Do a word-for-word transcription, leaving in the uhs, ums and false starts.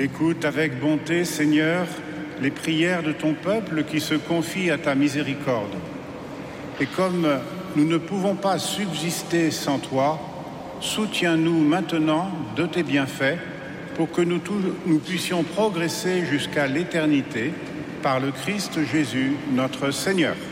Écoute avec bonté, Seigneur, les prières de ton peuple qui se confie à ta miséricorde. Et comme nous ne pouvons pas subsister sans toi, soutiens-nous maintenant de tes bienfaits pour que nous, tous, nous puissions progresser jusqu'à l'éternité par le Christ Jésus, notre Seigneur.